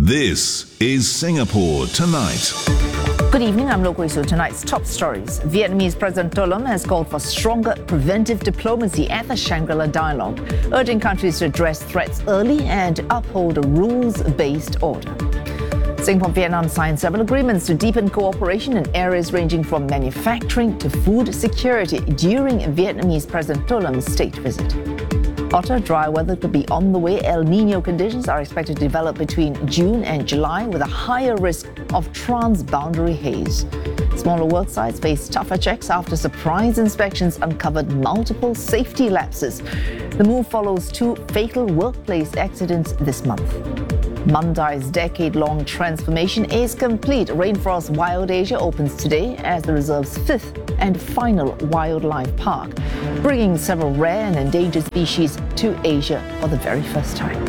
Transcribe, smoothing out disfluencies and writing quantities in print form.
This is Singapore Tonight. Good evening, I'm Lo Kway Su. Tonight's top stories. Vietnamese President Tô Lâm has called for stronger preventive diplomacy at the Shangri-La Dialogue, urging countries to address threats early and uphold a rules-based order. Singapore and Vietnam signed several agreements to deepen cooperation in areas ranging from manufacturing to food security during Vietnamese President Tô Lâm state visit. Hotter, dry weather could be on the way. El Nino conditions are expected to develop between June and July with a higher risk of transboundary haze. Smaller work sites face tougher checks after surprise inspections uncovered multiple safety lapses. The move follows two fatal workplace accidents this month. Mandai's decade-long transformation is complete. Rainforest Wild Asia opens today as the reserve's fifth and final wildlife park, bringing several rare and endangered species to Asia for the very first time.